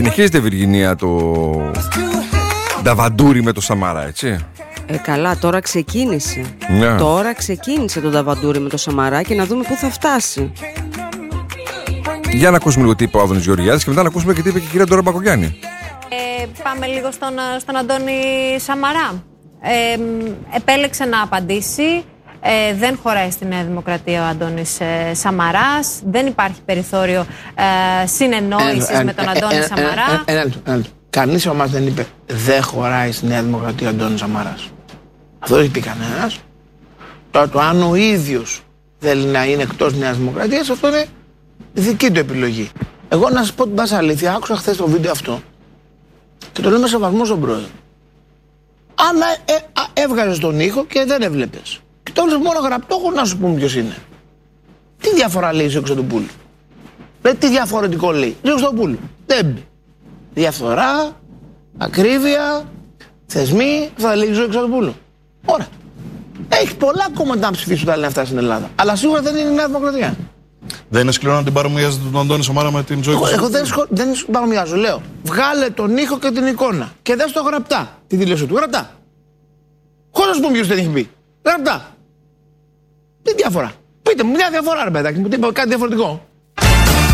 Συνεχίζεται, Βυργινία, το νταβαντούρι με το Σαμαρά, έτσι. Καλά, τώρα ξεκίνησε. Ναι. Τώρα ξεκίνησε το νταβαντούρι με το Σαμαρά και να δούμε πού θα φτάσει. Για να ακούσουμε λίγο τι είπε ο Άδωνης Γεωργιάδης και μετά να ακούσουμε και τι είπε και η κυρία Ντόρα Μπακογιάννη. Πάμε λίγο στον Αντώνη Σαμαρά. Επέλεξε να απαντήσει. Δεν χωράει στη Νέα Δημοκρατία ο Αντώνης Σαμαράς. Δεν υπάρχει περιθώριο συνεννόησης με τον Αντώνη Σαμαρά. Ένα λεπτό. Κανείς από εμάς δεν είπε δεν χωράει στη Νέα Δημοκρατία ο Αντώνης Σαμαράς. Αυτό δεν έχει πει κανένας. Τώρα το αν ο ίδιος θέλει να είναι εκτός Νέας Δημοκρατίας, αυτό είναι δική του επιλογή. Εγώ να σας πω την πάσα αλήθεια, άκουσα χθες το βίντεο αυτό και το λέω με σεβασμό στον πρόεδρο. Αν έβγαζες τον ήχο και δεν έβλεπες και το έβλεπες μόνο γραπτό, έχω να σου πούμε ποιος είναι. Τι διαφορά λέει ο Κωνσταντοπούλου? Τι διαφορετικό λέει ο Κωνσταντοπούλου? Δεν μπει. Διαφθορά, ακρίβεια, θεσμοί, θα λέει ο Κωνσταντοπούλου. Ωραία. Έχει πολλά κόμματα να ψηφίσουν τα λένε αυτά στην Ελλάδα. Αλλά σίγουρα δεν είναι η Νέα Δημοκρατία. Δεν είναι σκληρό να την παρομοιάζετε τον Αντώνη Σαμαρά με την ζωή του? Εγώ δεν παρομοιάζω. Λέω, βγάλε τον ήχο και την εικόνα και δες το γραπτά. Τη δήλωση του γραπτά. Χωρίς να σου πούμε ποιος δεν έχει πει. Γραπτά. Τι διαφορά? Πείτε μου μια διαφορά, ρε παιδάκι μου, κάτι διαφορετικό.